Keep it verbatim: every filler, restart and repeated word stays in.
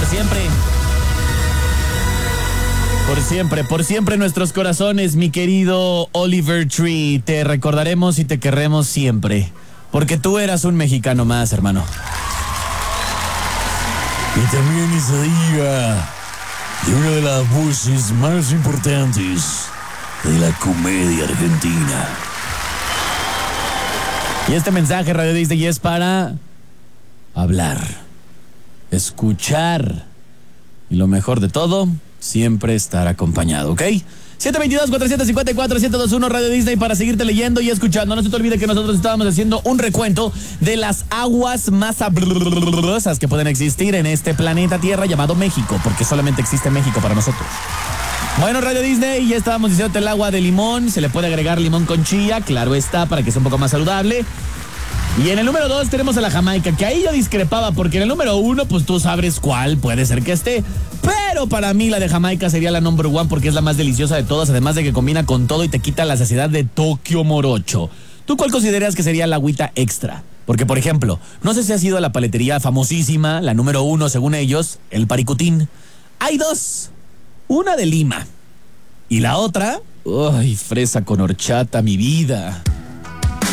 siempre. Por siempre, por siempre en nuestros corazones, mi querido Oliver Tree. Te recordaremos y te querremos siempre. Porque tú eras un mexicano más, hermano. Y también se diga de una de las voces más importantes de la comedia argentina. Y este mensaje, Radio Disney, es para hablar, escuchar y lo mejor de todo, siempre estar acompañado, ¿ok? siete dos dos, cuatro cinco cuatro, siete dos uno Radio Disney para seguirte leyendo y escuchando. No se te olvide que nosotros estábamos haciendo un recuento de las aguas más sabrosas que pueden existir en este planeta Tierra llamado México, porque solamente existe México para nosotros. Bueno, Radio Disney, ya estábamos diciendo el agua de limón, se le puede agregar limón con chía, claro está, para que sea un poco más saludable. Y en el número dos tenemos a la Jamaica, que ahí yo discrepaba, porque en el número uno, pues tú sabes cuál puede ser que esté. Pero para mí la de Jamaica sería la number one porque es la más deliciosa de todas, además de que combina con todo y te quita la saciedad de Tokio Morocho. ¿Tú cuál consideras que sería la agüita extra? Porque, por ejemplo, no sé si has ido a la paletería famosísima, la número uno según ellos, el Paricutín. Hay dos, una de lima y la otra, ¡ay, fresa con horchata, mi vida!